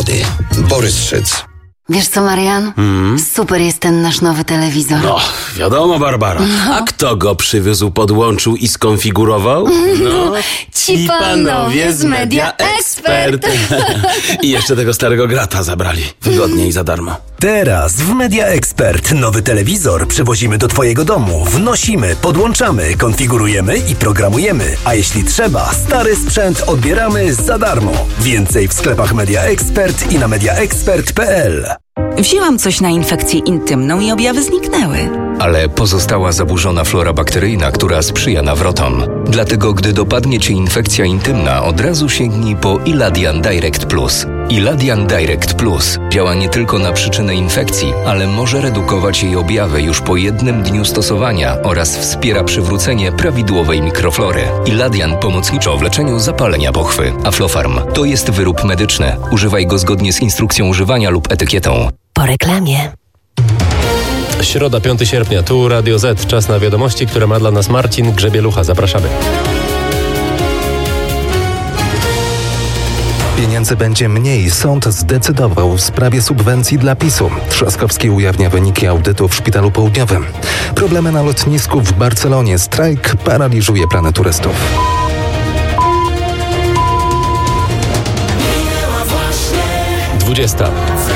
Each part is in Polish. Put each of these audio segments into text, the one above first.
wody. Borys Szyc. Wiesz co, Marian? Super jest ten nasz nowy telewizor. No, wiadomo, Barbara. A kto go przywiózł, podłączył i skonfigurował? No, ci panowie z Media Expert. I jeszcze tego starego grata zabrali. Wygodnie i za darmo. Teraz w Media Expert nowy telewizor przywozimy do Twojego domu. Wnosimy, podłączamy, konfigurujemy i programujemy. A jeśli trzeba, stary sprzęt odbieramy za darmo. Więcej w sklepach Media Expert i na mediaexpert.pl. Wzięłam coś na infekcję intymną i objawy zniknęły. Ale pozostała zaburzona flora bakteryjna, która sprzyja nawrotom. Dlatego, gdy dopadnie Cię infekcja intymna, od razu sięgnij po Iladian Direct Plus. Iladian Direct Plus działa nie tylko na przyczynę infekcji, ale może redukować jej objawy już po 1 dniu stosowania oraz wspiera przywrócenie prawidłowej mikroflory. Iladian pomocniczo w leczeniu zapalenia pochwy. Aflofarm to jest wyrób medyczny. Używaj go zgodnie z instrukcją używania lub etykietą. Po reklamie. Środa, 5 sierpnia, tu Radio Z. Czas na wiadomości, które ma dla nas Marcin Grzebielucha. Zapraszamy. Pieniędzy będzie mniej. Sąd zdecydował w sprawie subwencji dla PiS-u. Trzaskowski ujawnia wyniki audytu w Szpitalu Południowym. Problemy na lotnisku w Barcelonie. Strajk paraliżuje plany turystów. Dwudziesta.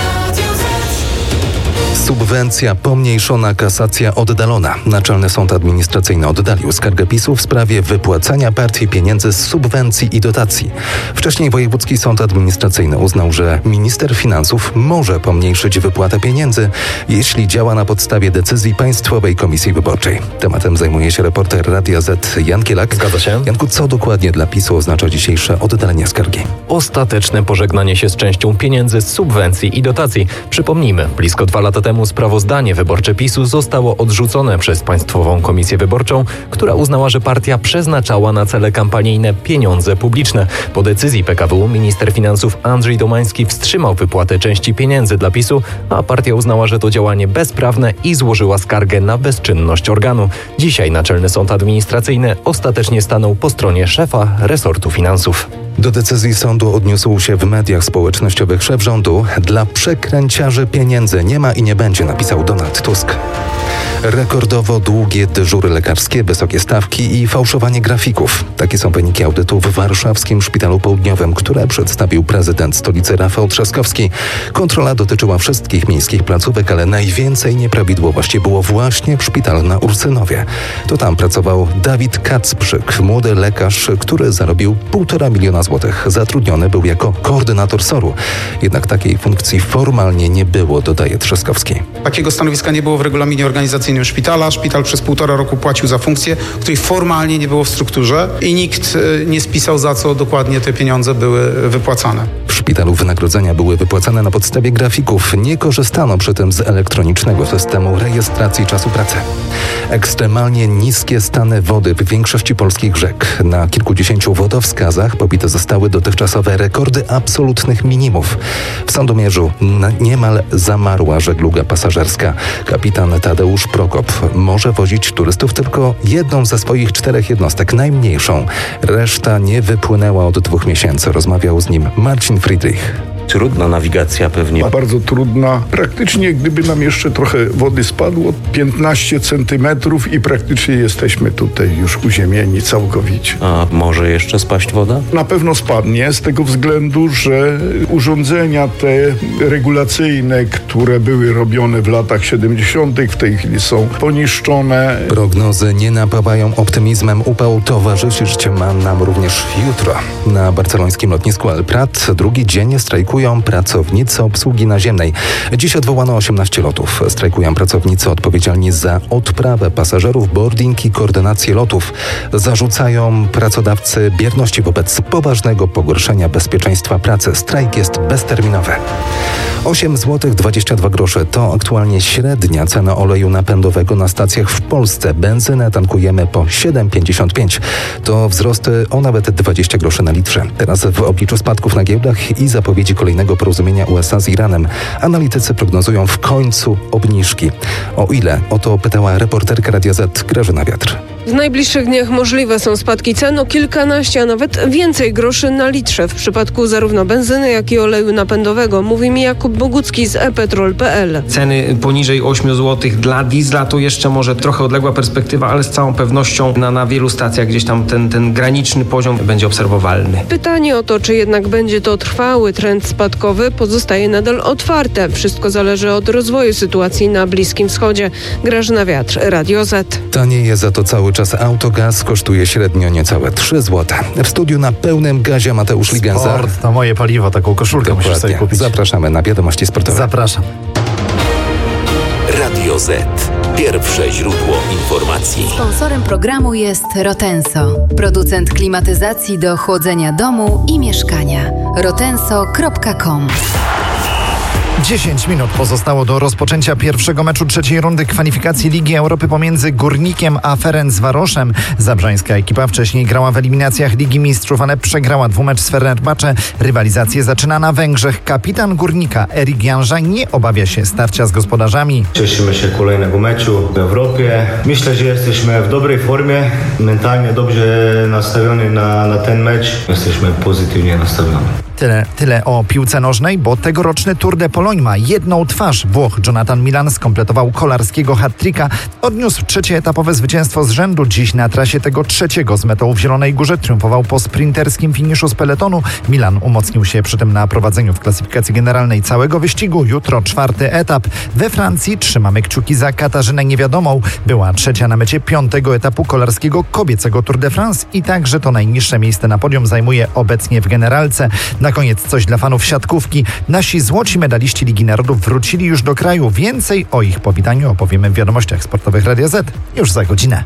Subwencja pomniejszona, kasacja oddalona. Naczelny Sąd Administracyjny oddalił skargę PiS-u w sprawie wypłacania partii pieniędzy z subwencji i dotacji. Wcześniej Wojewódzki Sąd Administracyjny uznał, że minister finansów może pomniejszyć wypłatę pieniędzy, jeśli działa na podstawie decyzji Państwowej Komisji Wyborczej. Tematem zajmuje się reporter Radia Z Jan Kielak. Zgadza się. Janku, co dokładnie dla PiS-u oznacza dzisiejsze oddalenie skargi? Ostateczne pożegnanie się z częścią pieniędzy z subwencji i dotacji. Przypomnijmy, blisko 2 lata temu sprawozdanie wyborcze PiS-u zostało odrzucone przez Państwową Komisję Wyborczą, która uznała, że partia przeznaczała na cele kampanijne pieniądze publiczne. Po decyzji PKW minister finansów Andrzej Domański wstrzymał wypłatę części pieniędzy dla PiS-u, a partia uznała, że to działanie bezprawne i złożyła skargę na bezczynność organu. Dzisiaj Naczelny Sąd Administracyjny ostatecznie stanął po stronie szefa resortu finansów. Do decyzji sądu odniósł się w mediach społecznościowych szef rządu. Dla przekręciarzy pieniędzy nie ma i nie będzie, napisał Donald Tusk. Rekordowo długie dyżury lekarskie, wysokie stawki i fałszowanie grafików. Takie są wyniki audytu w warszawskim Szpitalu Południowym, które przedstawił prezydent stolicy Rafał Trzaskowski. Kontrola dotyczyła wszystkich miejskich placówek, ale najwięcej nieprawidłowości było właśnie w szpitalu na Ursynowie. To tam pracował Dawid Kacprzyk, młody lekarz, który zarobił 1,5 miliona złotych. Zatrudniony był jako koordynator SOR-u. Jednak takiej funkcji formalnie nie było, dodaje Trzaskowski. Takiego stanowiska nie było w regulaminie organizacyjnym szpitala. Szpital przez 1,5 roku płacił za funkcję, której formalnie nie było w strukturze i nikt nie spisał, za co dokładnie te pieniądze były wypłacane. W szpitalu wynagrodzenia były wypłacane na podstawie grafików. Nie korzystano przy tym z elektronicznego systemu rejestracji czasu pracy. Ekstremalnie niskie stany wody w większości polskich rzek. Na kilkudziesięciu wodowskazach pobite zostały dotychczasowe rekordy absolutnych minimów. W Sandomierzu niemal zamarła żegluga pasażerska. Kapitan Tadeusz Prokop może wozić turystów tylko jedną ze swoich 4 jednostek, najmniejszą. Reszta nie wypłynęła od 2 miesięcy. Rozmawiał z nim Marcin Friedrich. Trudna nawigacja pewnie. Bardzo trudna. Praktycznie gdyby nam jeszcze trochę wody spadło, 15 centymetrów i praktycznie jesteśmy tutaj już uziemieni całkowicie. A może jeszcze spaść woda? Na pewno spadnie z tego względu, że urządzenia te regulacyjne, które były robione w latach 70. w tej chwili są poniszczone. Prognozy nie napawają optymizmem. Upał towarzyszyć ma nam również jutro. Na barcelońskim lotnisku El Prat drugi dzień strajkują pracownicy obsługi naziemnej. Dziś odwołano 18 lotów. Strajkują pracownicy odpowiedzialni za odprawę pasażerów, boarding i koordynację lotów. Zarzucają pracodawcy bierności wobec poważnego pogorszenia bezpieczeństwa pracy. Strajk jest bezterminowy. 8,22 zł to aktualnie średnia cena oleju napędowego na stacjach w Polsce. Benzynę tankujemy po 7,55. To wzrosty o nawet 20 groszy na litrze. Teraz w obliczu spadków na giełdach i zapowiedzi kolejnego porozumienia USA z Iranem analitycy prognozują w końcu obniżki. O ile? O to pytała reporterka Radia Z Grażyna Wiatr. W najbliższych dniach możliwe są spadki cen o kilkanaście, a nawet więcej groszy na litrze w przypadku zarówno benzyny, jak i oleju napędowego, mówi mi Jakub Bogucki z ePetrol.pl. Ceny poniżej 8 zł dla diesla to jeszcze może trochę odległa perspektywa, ale z całą pewnością na wielu stacjach gdzieś tam ten graniczny poziom będzie obserwowalny. Pytanie o to, czy jednak będzie to trwały trend spadkowy, pozostaje nadal otwarte. Wszystko zależy od rozwoju sytuacji na Bliskim Wschodzie. Grażyna Wiatr, Radio Z. Tanieje za to cały czas autogaz, kosztuje średnio niecałe 3 zł. W studiu na pełnym gazie Mateusz Ligenza. Sport to moje paliwo, taką koszulkę musisz sobie kupić. Zapraszamy na wiadomości sportowe. Zapraszam. Radio Z. Pierwsze źródło informacji. Sponsorem programu jest Rotenso, producent klimatyzacji do chłodzenia domu i mieszkania. rotenso.com. 10 minut pozostało do rozpoczęcia pierwszego meczu trzeciej rundy kwalifikacji Ligi Europy pomiędzy Górnikiem a Ferencvaroszem. Zabrzańska ekipa wcześniej grała w eliminacjach Ligi Mistrzów, ale przegrała dwumecz z Fenerbahce. Rywalizację zaczyna na Węgrzech. Kapitan Górnika Erik Janża nie obawia się starcia z gospodarzami. Cieszymy się kolejnego meczu w Europie. Myślę, że jesteśmy w dobrej formie, mentalnie dobrze nastawioni na ten mecz. Jesteśmy pozytywnie nastawioni. Tyle o piłce nożnej, bo tegoroczny Tour de Pologne ma jedną twarz. Włoch Jonathan Milan skompletował kolarskiego hat-tricka. Odniósł trzecie etapowe zwycięstwo z rzędu. Dziś na trasie tego trzeciego z metą w Zielonej Górze triumfował po sprinterskim finiszu z peletonu. Milan umocnił się przy tym na prowadzeniu w klasyfikacji generalnej całego wyścigu. Jutro 4. etap. We Francji trzymamy kciuki za Katarzynę Niewiadomą. Była trzecia na mecie 5. etapu kolarskiego kobiecego Tour de France i także to najniższe miejsce na podium zajmuje obecnie w generalce. Na koniec coś dla fanów siatkówki. Nasi złoci medaliści Ligi Narodów wrócili już do kraju. Więcej o ich powitaniu opowiemy w wiadomościach sportowych Radia Z już za godzinę.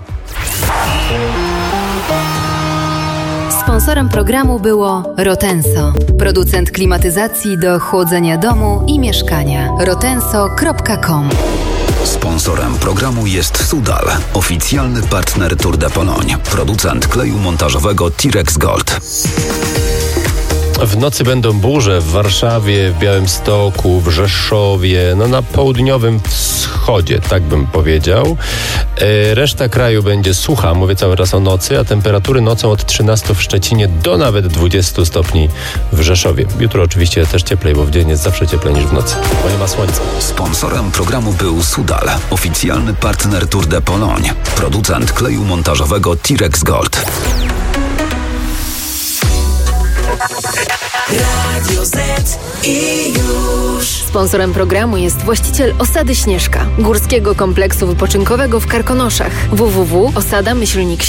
Sponsorem programu było Rotenso, producent klimatyzacji do chłodzenia domu i mieszkania. rotenso.com. Sponsorem programu jest Sudal, oficjalny partner Tour de Pologne, producent kleju montażowego Tirex Gold. W nocy będą burze w Warszawie, w Białymstoku, w Rzeszowie, na południowym wschodzie, tak bym powiedział. Reszta kraju będzie sucha, mówię cały czas o nocy, a temperatury nocą od 13 w Szczecinie do nawet 20 stopni w Rzeszowie. Jutro oczywiście też cieplej, bo w dzień jest zawsze cieplej niż w nocy, bo nie ma słońca. Sponsorem programu był Sudal, oficjalny partner Tour de Pologne, producent kleju montażowego Tirex Gold. Radio Z i już. Sponsorem programu jest właściciel Osady Śnieżka, górskiego kompleksu wypoczynkowego w Karkonoszach. www.osada-